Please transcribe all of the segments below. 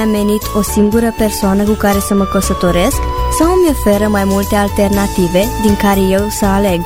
amenit o singură persoană cu care să mă căsătoresc sau îmi oferă mai multe alternative din care eu să aleg?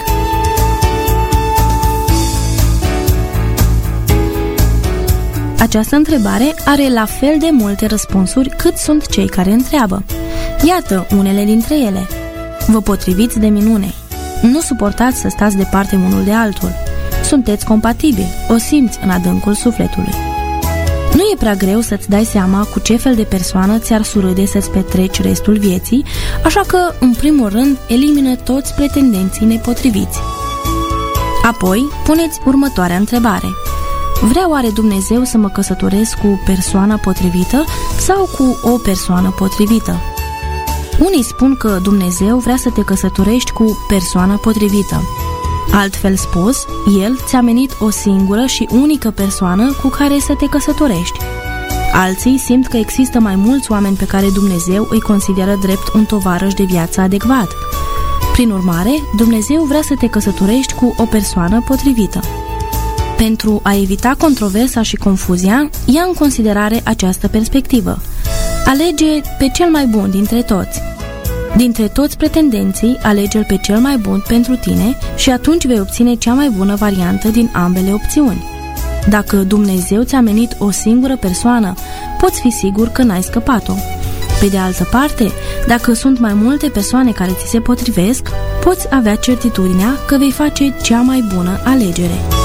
Această întrebare are la fel de multe răspunsuri cât sunt cei care întreabă. Iată unele dintre ele. Vă potriviți de minune. Nu suportați să stați departe unul de altul. Sunteți compatibili, o simți în adâncul sufletului. Nu e prea greu să-ți dai seama cu ce fel de persoană ți-ar surâde să-ți petreci restul vieții, așa că, în primul rând, elimină toți pretendenții nepotriviți. Apoi, puneți următoarea întrebare. Vrea oare Dumnezeu să mă căsătoresc cu persoana potrivită sau cu o persoană potrivită? Unii spun că Dumnezeu vrea să te căsătorești cu persoana potrivită. Altfel spus, El ți-a menit o singură și unică persoană cu care să te căsătorești. Alții simt că există mai mulți oameni pe care Dumnezeu îi consideră drept un tovarăș de viață adecvat. Prin urmare, Dumnezeu vrea să te căsătorești cu o persoană potrivită. Pentru a evita controversa și confuzia, ia în considerare această perspectivă. Alege pe cel mai bun dintre toți. Dintre toți pretendenții, alege-l pe cel mai bun pentru tine și atunci vei obține cea mai bună variantă din ambele opțiuni. Dacă Dumnezeu ți-a menit o singură persoană, poți fi sigur că n-ai scăpat-o. Pe de altă parte, dacă sunt mai multe persoane care ți se potrivesc, poți avea certitudinea că vei face cea mai bună alegere.